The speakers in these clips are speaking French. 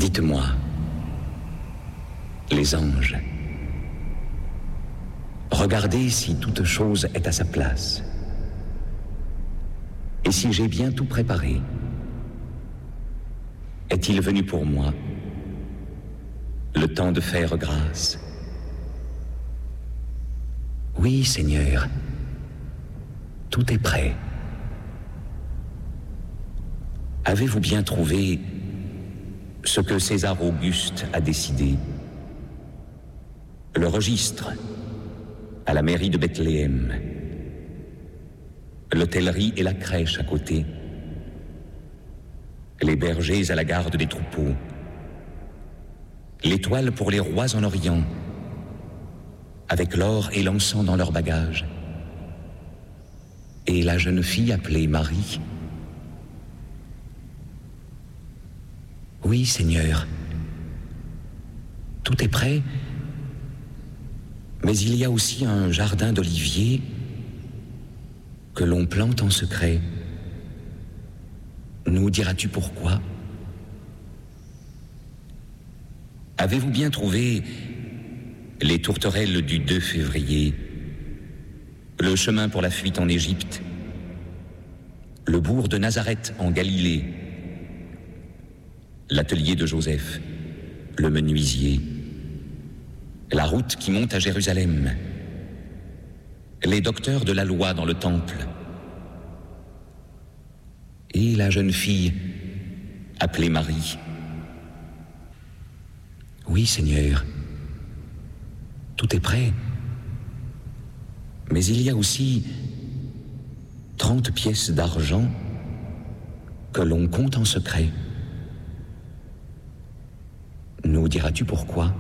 Dites-moi, les anges, regardez si toute chose est à sa place. Et si j'ai bien tout préparé, est-il venu pour moi le temps de faire grâce? Oui, Seigneur, tout est prêt. Avez-vous bien trouvé ce que César Auguste a décidé? Le registre à la mairie de Bethléem, l'hôtellerie et la crèche à côté, les bergers à la garde des troupeaux, l'étoile pour les rois en Orient, avec l'or et l'encens dans leurs bagages, et la jeune fille appelée Marie. Oui, Seigneur, tout est prêt, mais il y a aussi un jardin d'oliviers que l'on plante en secret. Nous diras-tu pourquoi? Avez-vous bien trouvé les tourterelles du 2 février, le chemin pour la fuite en Égypte, le bourg de Nazareth en Galilée, l'atelier de Joseph, le menuisier, la route qui monte à Jérusalem, les docteurs de la loi dans le temple, et la jeune fille appelée Marie? Oui, Seigneur, tout est prêt, mais il y a aussi 30 pièces d'argent que l'on compte en secret. Nous diras-tu pourquoi?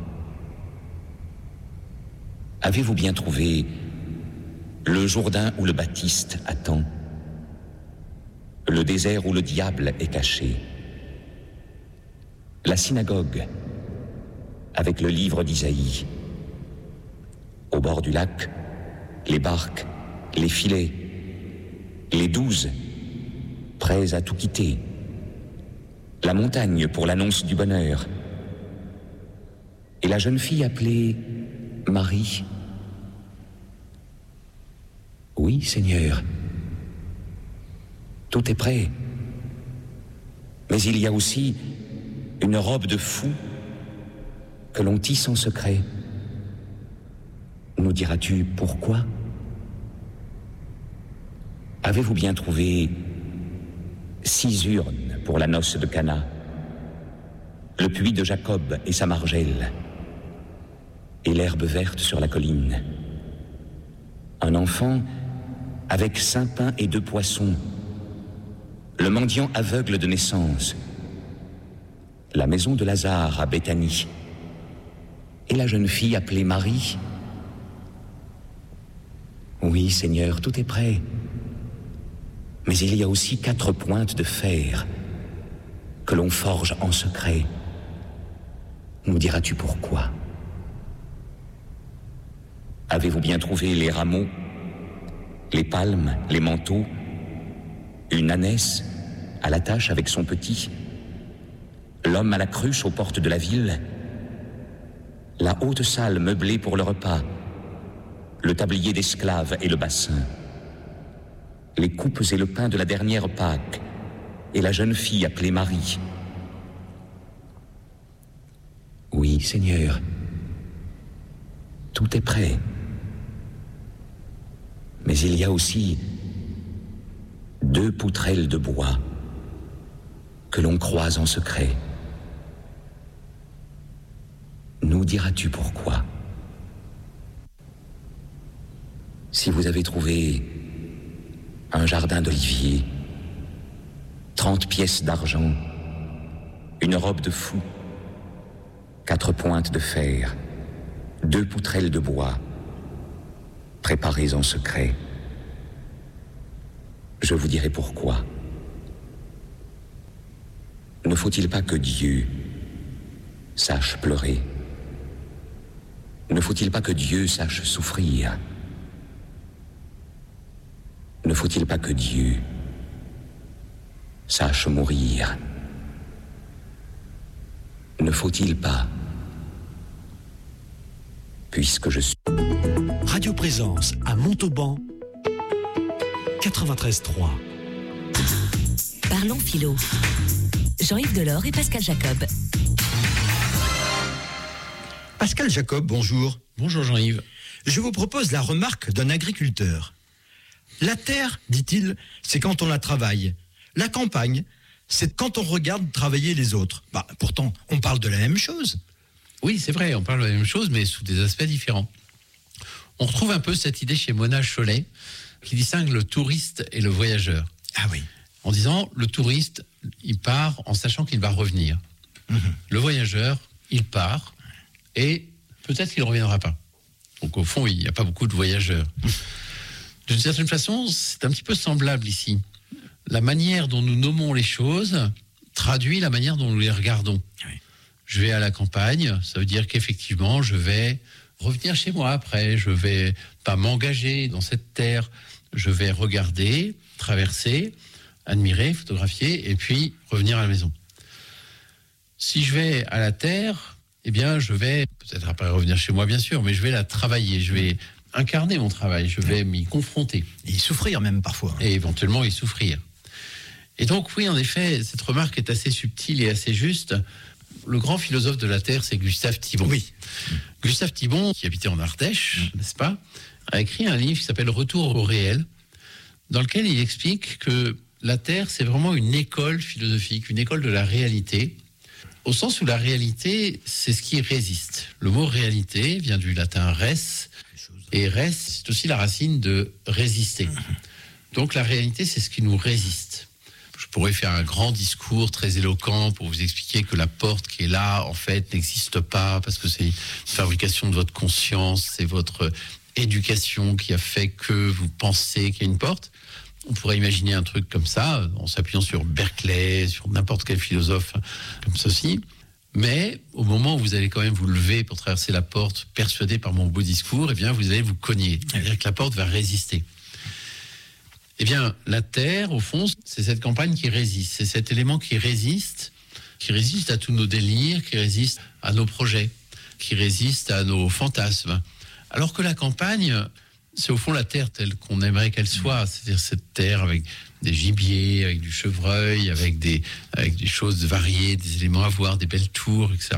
Avez-vous bien trouvé le Jourdain où le Baptiste attend, le désert où le diable est caché, la synagogue avec le livre d'Isaïe, au bord du lac, les barques, les filets, les 12 prêts à tout quitter, la montagne pour l'annonce du bonheur, et la jeune fille appelée Marie? Oui, Seigneur, tout est prêt, mais il y a aussi une robe de fou que l'on tisse en secret. Nous diras-tu pourquoi? Avez-vous bien trouvé 6 urnes pour la noce de Cana, le puits de Jacob et sa margelle, et l'herbe verte sur la colline, un enfant avec 5 pains et 2 poissons, le mendiant aveugle de naissance, la maison de Lazare à Béthanie, et la jeune fille appelée Marie? Oui, Seigneur, tout est prêt, mais il y a aussi 4 pointes de fer que l'on forge en secret. Nous diras-tu pourquoi? Avez-vous bien trouvé les rameaux, les palmes, les manteaux, une ânesse à la tâche avec son petit, l'homme à la cruche aux portes de la ville, la haute salle meublée pour le repas, le tablier d'esclaves et le bassin, les coupes et le pain de la dernière Pâque, et la jeune fille appelée Marie? Oui, Seigneur, tout est prêt, mais il y a aussi 2 poutrelles de bois que l'on croise en secret. Nous diras-tu pourquoi? Si vous avez trouvé un jardin d'oliviers, 30 pièces d'argent, une robe de fou, 4 pointes de fer, 2 poutrelles de bois, préparées en secret, je vous dirai pourquoi. Ne faut-il pas que Dieu sache pleurer? Ne faut-il pas que Dieu sache souffrir? Ne faut-il pas que Dieu sache mourir? Ne faut-il pas, puisque je suis... Radio Présence à Montauban, 93.3. Parlons philo. Jean-Yves Delors et Pascal Jacob. Pascal Jacob, bonjour. Bonjour Jean-Yves. Je vous propose la remarque d'un agriculteur. La terre, dit-il, c'est quand on la travaille. La campagne, c'est quand on regarde travailler les autres. Pourtant, on parle de la même chose. Oui, c'est vrai, on parle de la même chose, mais sous des aspects différents. On retrouve un peu cette idée chez Mona Chollet, qui distingue le touriste et le voyageur. Ah oui. En disant, le touriste, il part en sachant qu'il va revenir. Le voyageur, il part et peut-être qu'il ne reviendra pas. Donc au fond, il n'y a pas beaucoup de voyageurs. D'une certaine façon, c'est un petit peu semblable ici. La manière dont nous nommons les choses traduit la manière dont nous les regardons. Oui. Je vais à la campagne, ça veut dire qu'effectivement, je vais revenir chez moi après. Je ne vais pas m'engager dans cette terre. Je vais regarder, traverser, admirer, photographier et puis revenir à la maison. Si je vais à la terre, eh bien, je vais peut-être après revenir chez moi, bien sûr, mais je vais la travailler, je vais incarner mon travail, je vais m'y confronter. Et y souffrir même parfois. Et éventuellement y souffrir. Et donc, oui, en effet, cette remarque est assez subtile et assez juste. Le grand philosophe de la Terre, c'est Gustave Thibon. Oui. Gustave Thibon, qui habitait en Ardèche, n'est-ce pas, a écrit un livre qui s'appelle « Retour au réel », dans lequel il explique que la Terre, c'est vraiment une école philosophique, une école de la réalité, au sens où la réalité, c'est ce qui résiste. Le mot « réalité » vient du latin « res », et « res », c'est aussi la racine de « résister ». Donc la réalité, c'est ce qui nous résiste. Je pourrais faire un grand discours très éloquent pour vous expliquer que la porte qui est là, en fait, n'existe pas, parce que c'est une fabrication de votre conscience, c'est votre éducation qui a fait que vous pensez qu'il y a une porte. On pourrait imaginer un truc comme ça, en s'appuyant sur Berkeley, sur n'importe quel philosophe comme ceci. Mais au moment où vous allez quand même vous lever pour traverser la porte, persuadé par mon beau discours, eh bien, vous allez vous cogner. C'est-à-dire que la porte va résister. Eh bien, la Terre, au fond, c'est cette campagne qui résiste. C'est cet élément qui résiste à tous nos délires, qui résiste à nos projets, qui résiste à nos fantasmes. Alors que la campagne, c'est au fond la terre telle qu'on aimerait qu'elle soit, c'est-à-dire cette terre avec des gibiers, avec du chevreuil, avec des choses variées, des éléments à voir, des belles tours, etc.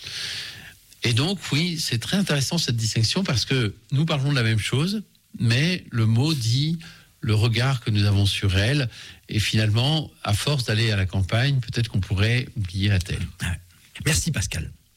Et donc, oui, c'est très intéressant cette distinction parce que nous parlons de la même chose, mais le mot dit le regard que nous avons sur elle, et finalement, à force d'aller à la campagne, peut-être qu'on pourrait oublier la terre. Merci Pascal.